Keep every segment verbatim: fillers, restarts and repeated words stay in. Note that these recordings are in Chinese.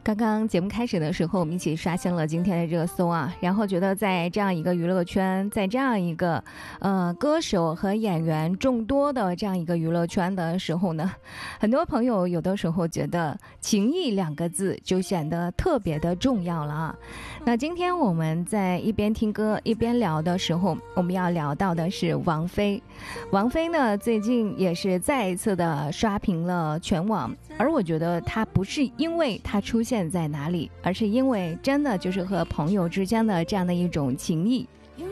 刚刚节目开始的时候，我们一起刷新了今天的热搜啊，然后觉得在这样一个娱乐圈，在这样一个呃歌手和演员众多的这样一个娱乐圈的时候呢，很多朋友有的时候觉得情义两个字就显得特别的重要了啊。那今天我们在一边听歌一边聊的时候，我们要聊到的是王菲。王菲呢，最近也是再一次的刷屏了全网，而我觉得她不是因为她出现在哪里，而是因为真的就是和朋友之间的这样的一种情谊。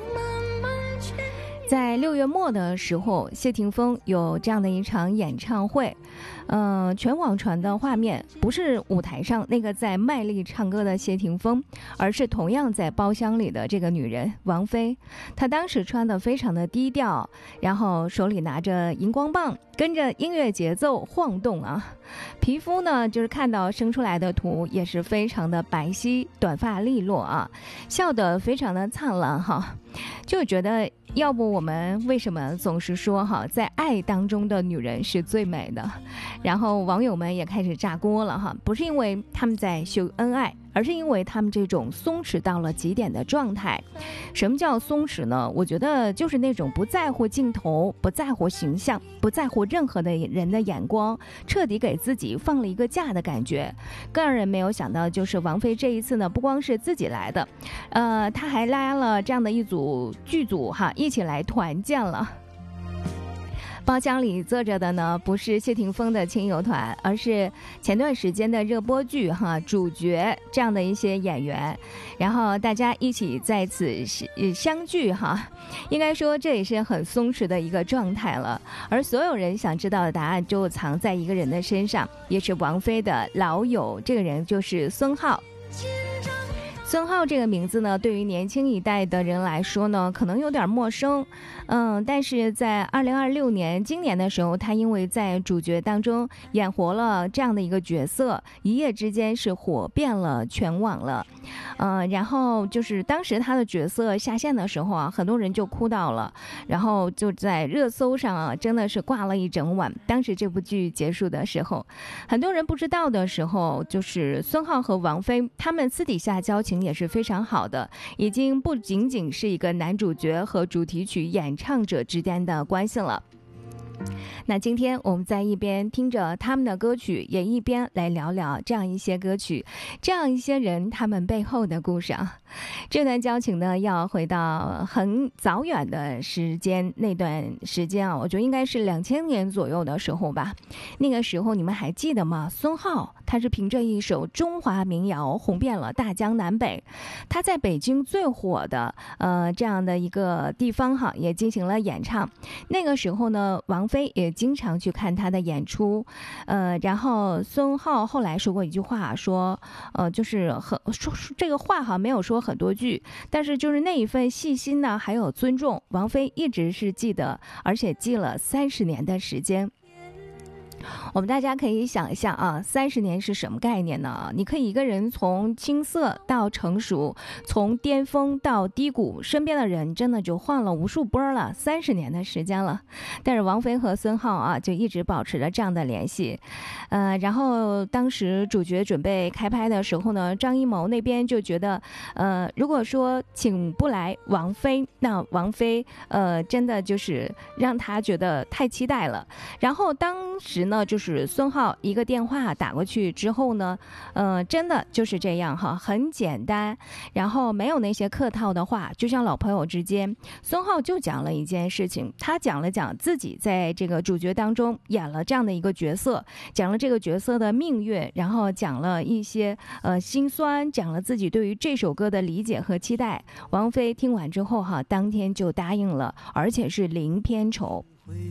在六月末的时候，谢霆锋有这样的一场演唱会，呃，全网传的画面不是舞台上那个在卖力唱歌的谢霆锋，而是同样在包厢里的这个女人王菲。她当时穿得非常的低调，然后手里拿着荧光棒，跟着音乐节奏晃动啊。皮肤呢，就是看到生出来的图也是非常的白皙，短发利落啊，笑得非常的灿烂哈。就觉得要不我们为什么总是说哈，在爱当中的女人是最美的？然后网友们也开始炸锅了哈，不是因为他们在秀恩爱，而是因为他们这种松弛到了极点的状态。什么叫松弛呢？我觉得就是那种不在乎镜头，不在乎形象，不在乎任何的人的眼光，彻底给自己放了一个假的感觉。更让人没有想到就是王菲这一次呢，不光是自己来的，呃，她还拉了这样的一组剧组哈，一起来团建了。包厢里坐着的呢，不是谢霆锋的亲友团，而是前段时间的热播剧哈主角这样的一些演员，然后大家一起在此相聚哈，应该说这也是很松弛的一个状态了。而所有人想知道的答案就藏在一个人的身上，也是王菲的老友，这个人就是孙浩。孙浩这个名字呢，对于年轻一代的人来说呢，可能有点陌生，嗯，但是在二零二六年今年的时候，他因为在主角当中演活了这样的一个角色，一夜之间是火遍了全网了，嗯，然后就是当时他的角色下线的时候啊，很多人就哭到了，然后就在热搜上啊，真的是挂了一整晚。当时这部剧结束的时候，很多人不知道的时候，就是孙浩和王菲他们私底下交情也是非常好的，已经不仅仅是一个男主角和主题曲演唱者之间的关系了。那今天我们在一边听着他们的歌曲，也一边来聊聊这样一些歌曲，这样一些人他们背后的故事啊。这段交情呢，要回到很早远的时间，那段时间啊，我觉得应该是两千年左右的时候吧。那个时候你们还记得吗？孙浩他是凭着一首中华民谣红遍了大江南北，他在北京最火的呃这样的一个地方哈，也进行了演唱。那个时候呢，王菲也经常去看他的演出，呃，然后孙浩后来说过一句话，说，呃，就是很说这个话哈，没有说很多句，但是就是那一份细心呢，还有尊重，王菲一直是记得，而且记了三十年的时间。我们大家可以想一下啊，三十年是什么概念呢？你可以一个人从青涩到成熟，从巅峰到低谷，身边的人真的就换了无数波了，三十年的时间了。但是王菲和孙浩啊，就一直保持着这样的联系。呃，然后当时主角准备开拍的时候呢，张艺谋那边就觉得，呃，如果说请不来王菲，那王菲呃真的就是让他觉得太期待了。然后当时呢，就是孙浩一个电话打过去之后呢，呃，真的就是这样哈，很简单，然后没有那些客套的话，就像老朋友之间。孙浩就讲了一件事情，他讲了讲自己在这个主角当中演了这样的一个角色，讲了这个角色的命运，然后讲了一些呃心酸，讲了自己对于这首歌的理解和期待。王菲听完之后哈，当天就答应了，而且是零片酬。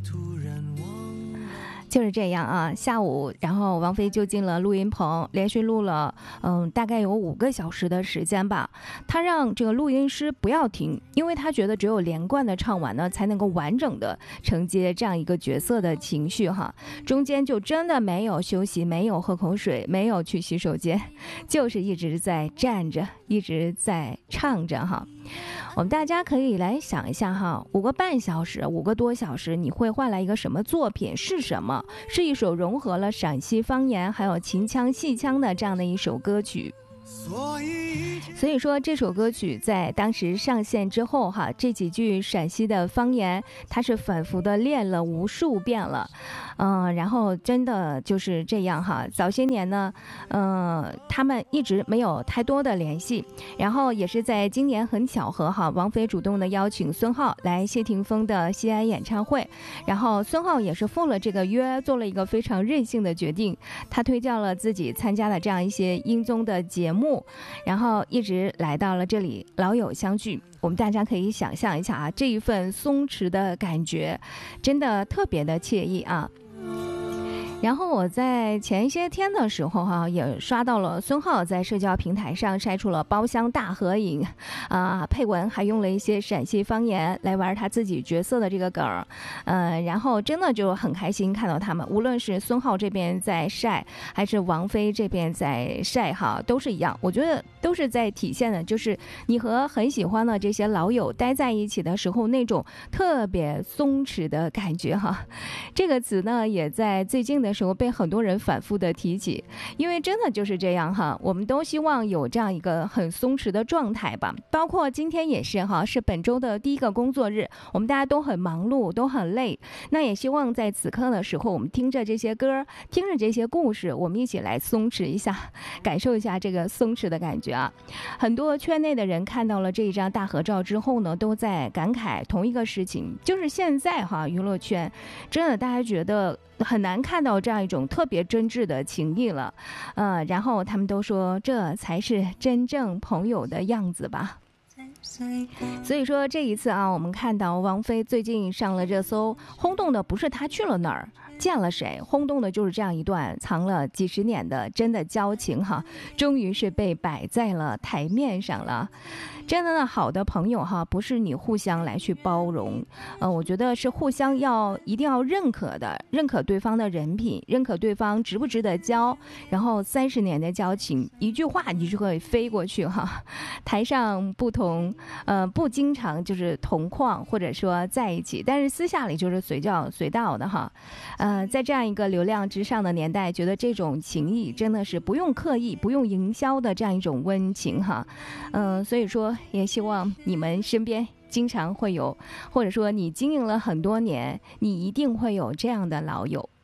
就是这样啊，下午，然后王菲就进了录音棚，连续录了，嗯，大概有五个小时的时间吧。她让这个录音师不要停，因为她觉得只有连贯的唱完呢，才能够完整的承接这样一个角色的情绪哈。中间就真的没有休息，没有喝口水，没有去洗手间，就是一直在站着，一直在唱着哈。我们大家可以来想一下哈，五个半小时，五个多小时，你会换来一个什么作品？是什么？ 妙，是一首融合了陕西方言还有秦腔戏腔的这样的一首歌曲。所以说这首歌曲在当时上线之后哈，这几句陕西的方言它是反复的练了无数遍了，嗯、呃，然后真的就是这样哈。早些年呢，嗯、呃，他们一直没有太多的联系，然后也是在今年很巧合哈，王菲主动的邀请孙浩来谢霆锋的西安演唱会，然后孙浩也是赴了这个约，做了一个非常任性的决定，他推掉了自己参加的这样一些音综的节目，然后一直来到了这里老友相聚。我们大家可以想象一下啊，这一份松弛的感觉真的特别的惬意啊。然后我在前一些天的时候哈、啊，也刷到了孙浩在社交平台上晒出了包厢大合影，啊，配文还用了一些陕西方言来玩他自己角色的这个梗儿，呃，然后真的就很开心看到他们，无论是孙浩这边在晒，还是王菲这边在晒哈，都是一样，我觉得都是在体现的，就是你和很喜欢的这些老友待在一起的时候那种特别松弛的感觉哈。这个词呢，也在最近的的时候被很多人反复的提起，因为真的就是这样哈，我们都希望有这样一个很松弛的状态吧，包括今天也是哈，是本周的第一个工作日，我们大家都很忙碌，都很累，那也希望在此刻的时候，我们听着这些歌，听着这些故事，我们一起来松弛一下，感受一下这个松弛的感觉啊。很多圈内的人看到了这一张大合照之后呢，都在感慨同一个事情，就是现在哈，娱乐圈真的大家觉得很难看到这样一种特别真挚的情谊了，呃，然后他们都说这才是真正朋友的样子吧。所以说这一次啊，我们看到王菲最近上了热搜，轰动的不是她去了哪儿，见了谁，轰动的就是这样一段藏了几十年的真的交情哈，终于是被摆在了台面上了。真的好的朋友哈，不是你互相来去包容，呃，我觉得是互相要一定要认可的，认可对方的人品，认可对方值不值得交，然后三十年的交情，一句话你就可以飞过去哈。台上不同，呃，不经常就是同框或者说在一起，但是私下里就是随叫随到的哈。呃，在这样一个流量之上的年代，觉得这种情谊真的是不用刻意、不用营销的这样一种温情哈。嗯、呃，所以说也希望你们身边经常会有，或者说你经营了很多年，你一定会有这样的老友。